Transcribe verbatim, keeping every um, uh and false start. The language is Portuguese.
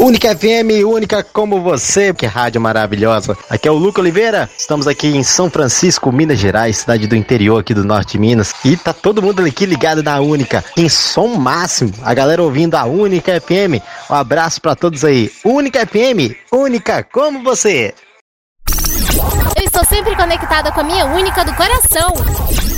Única F M, única como você, que rádio maravilhosa. Aqui é o Luca Oliveira, estamos aqui em São Francisco, Minas Gerais, cidade do interior aqui do norte de Minas. E tá todo mundo aqui ligado na Única, em som máximo, a galera ouvindo a Única F M. Um abraço pra todos aí. Única F M, única como você. Eu estou sempre conectada com a minha Única do coração.